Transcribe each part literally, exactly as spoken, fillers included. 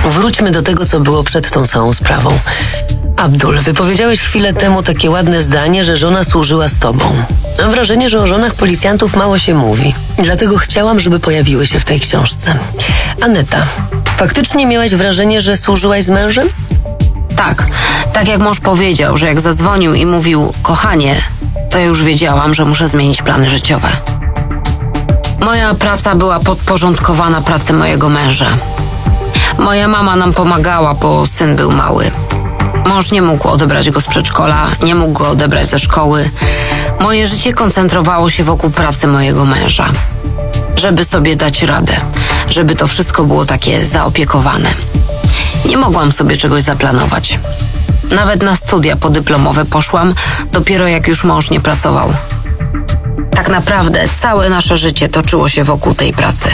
Wróćmy do tego, co było przed tą całą sprawą. Abdul, wypowiedziałeś chwilę temu takie ładne zdanie, że żona służyła z tobą. Mam wrażenie, że o żonach policjantów mało się mówi. Dlatego chciałam, żeby pojawiły się w tej książce. Aneta, faktycznie miałaś wrażenie, że służyłaś z mężem? Tak, tak jak mąż powiedział, że jak zadzwonił i mówił kochanie, to ja już wiedziałam, że muszę zmienić plany życiowe. Moja praca była podporządkowana pracy mojego męża. Moja mama nam pomagała, bo syn był mały. Mąż nie mógł odebrać go z przedszkola, nie mógł go odebrać ze szkoły. Moje życie koncentrowało się wokół pracy mojego męża. Żeby sobie dać radę, żeby to wszystko było takie zaopiekowane. Nie mogłam sobie czegoś zaplanować. Nawet na studia podyplomowe poszłam, dopiero jak już mąż nie pracował. Tak naprawdę całe nasze życie toczyło się wokół tej pracy.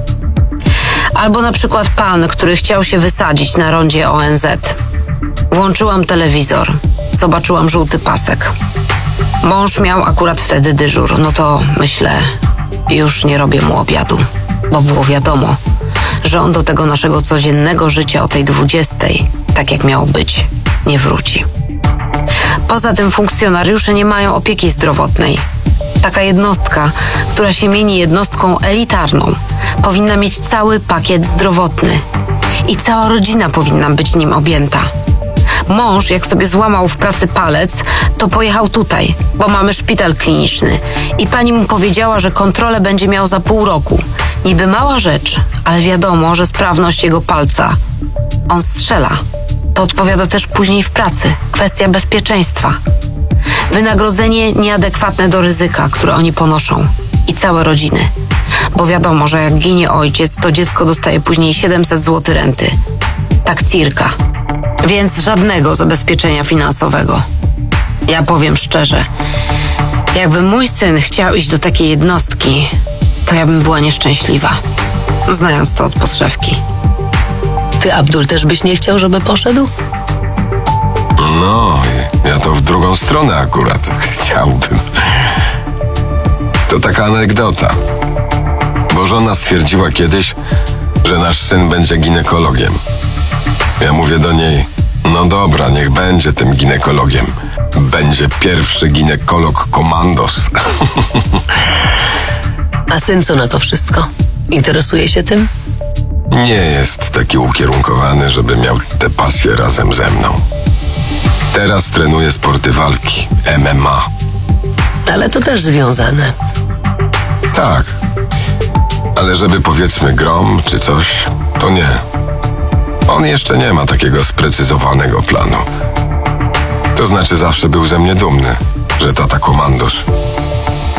Albo na przykład pan, który chciał się wysadzić na rondzie O N Z. Włączyłam telewizor, zobaczyłam żółty pasek. Mąż miał akurat wtedy dyżur, no to myślę, już nie robię mu obiadu, bo było wiadomo, że on do tego naszego codziennego życia o tej dwudziestej, tak jak miało być, nie wróci. Poza tym funkcjonariusze nie mają opieki zdrowotnej. Taka jednostka, która się mieni jednostką elitarną, powinna mieć cały pakiet zdrowotny i cała rodzina powinna być nim objęta. Mąż, jak sobie złamał w pracy palec, to pojechał tutaj, bo mamy szpital kliniczny i pani mu powiedziała, że kontrolę będzie miał za pół roku. Niby mała rzecz, ale wiadomo, że sprawność jego palca. On strzela. To odpowiada też później w pracy. Kwestia bezpieczeństwa. Wynagrodzenie nieadekwatne do ryzyka, które oni ponoszą. I całe rodziny. Bo wiadomo, że jak ginie ojciec, to dziecko dostaje później siedemset złotych renty. Tak cirka. Więc żadnego zabezpieczenia finansowego. Ja powiem szczerze, jakby mój syn chciał iść do takiej jednostki, to ja bym była nieszczęśliwa. Znając to od podszewki. Ty, Abdul, też byś nie chciał, żeby poszedł? No, ja to w drugą stronę akurat chciałbym. To taka anegdota. Bo żona stwierdziła kiedyś, że nasz syn będzie ginekologiem. Ja mówię do niej, no dobra, niech będzie tym ginekologiem. Będzie pierwszy ginekolog komandos. A syn co na to wszystko? Interesuje się tym? Nie jest taki ukierunkowany, żeby miał tę pasję razem ze mną. Teraz trenuje sporty walki, M M A. Ale to też związane. Tak, ale żeby powiedzmy grom czy coś, to nie. On jeszcze nie ma takiego sprecyzowanego planu. To znaczy zawsze był ze mnie dumny, że tata komandos.